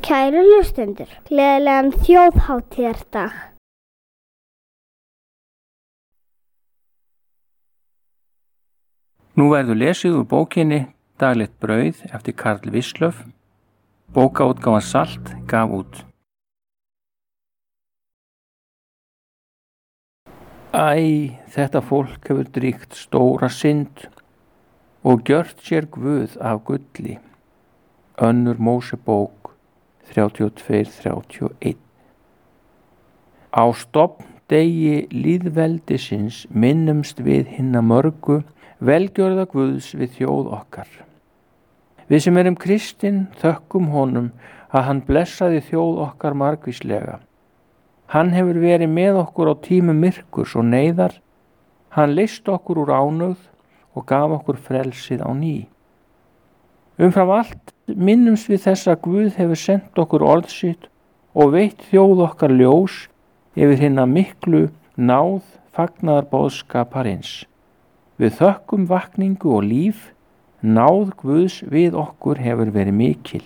Kæru hlustendur, gleðilegan þjóðhátíðardag. Nú verður lesið úr bókinni Daglegt brauð eftir Karl Wislöff. Bókaútgáfan Salt gaf út. Æ, þetta fólk hefur dríkt stóra synd og gjört sér guð af gulli. Önnur Mósebók 32-31. Á stofndegi lýðveldisins minnumst við hinna mörgu velgjörða Guðs við þjóð okkar. Við sem erum kristin þökkum honum að hann blessaði þjóð okkar margvíslega. Hann hefur verið með okkur á tímum myrkurs og neyðar. Hann leysti okkur úr ánauð og gaf okkur frelsið á ný. Umfram allt minnumst við þess að Guð hefur sendt okkur orð sitt og veitt þjóð okkar ljós yfir hinna miklu náð fagnaðarboðskaparins. Við þökkum vakningu og líf, náð Guðs við okkur hefur verið mikil.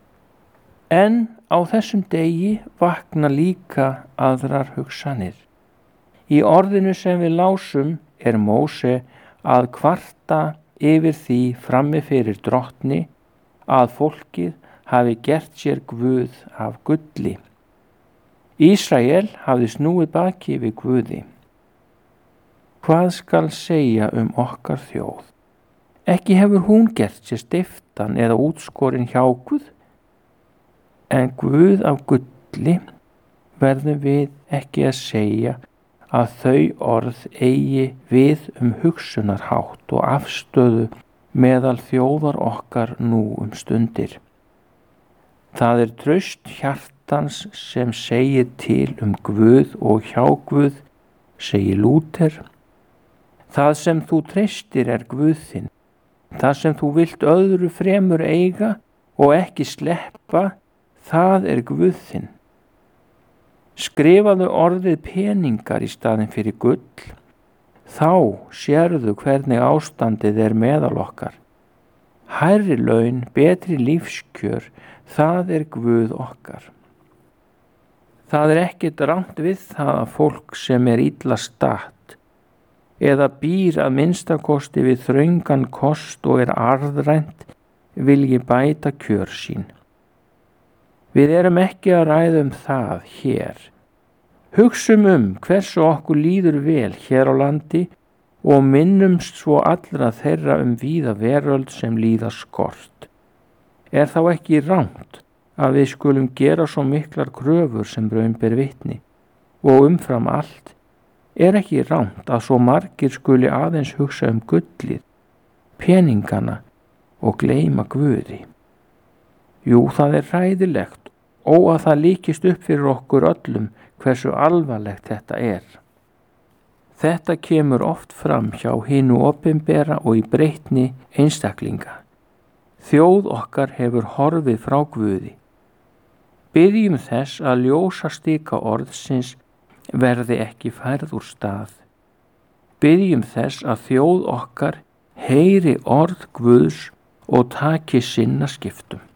En á þessum degi vakna líka aðrar hugsanir. Í orðinu sem við lásum Móse að kvarta yfir því frammi fyrir drottni að fólkið hafi gert sér guð af gulli. Ísrael hafði snúið baki við Guði. Hvað skal segja okkar þjóð? Ekki hefur hún gert sér stiftan eða útskorin hjá Guð, en Guð af gulli verðum við ekki að segja að þau orð eigi við hugsunarhátt og afstöðu meðal þjóðar okkar nú stundir. Það traust hjartans sem segir til Guð og hjá Guð, segir Lúther. Það sem þú treystir Guð þinn. Það sem þú vilt öðru fremur eiga og ekki sleppa, það Guð þinn. Skrifaðu orðið peningar í staðinn fyrir gull, þá sérðu hvernig ástandið meðal okkar. Hærri laun, betri lífskjör, það Guð okkar. Það ekkert rangt við það að fólk sem illa statt eða býr að minnstakosti við þröngan kost og arðrænt vilji bæta kjör sín. Við erum ekki að ræða það hér. Hugsum hversu okkur líður vel hér á landi og minnumst svo allra þeirra víða veröld sem líða skort. Þá ekki rangt að við skulum gera svo miklar kröfur sem raun ber vitni og umfram allt ekki rangt að svo margir skuli aðeins hugsa gullið, peningana og gleyma Guði. Jú, það hræðilegt og að það líkist upp fyrir okkur öllum hversu alvarlegt þetta Þetta kemur oft fram hjá hinu opinbera og í breytni einstaklinga. Þjóð okkar hefur horfið frá Guði. Biðjum þess að ljósastika orðsins verði ekki færð úr stað. Biðjum þess að þjóð okkar heyri orð Guðs og taki sinna skiptum.